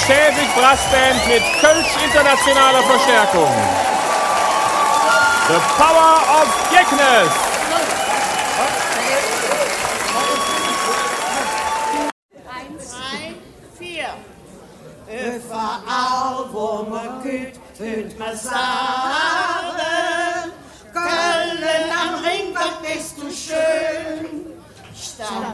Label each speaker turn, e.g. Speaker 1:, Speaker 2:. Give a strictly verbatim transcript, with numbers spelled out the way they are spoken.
Speaker 1: Schäbig Brassband mit Kölsch internationaler Verstärkung. The Power of Jecknes.
Speaker 2: Eins, drei, vier. Überall, wo man geht, hört man sagen, Köln am Ring, was bist du schön. Statt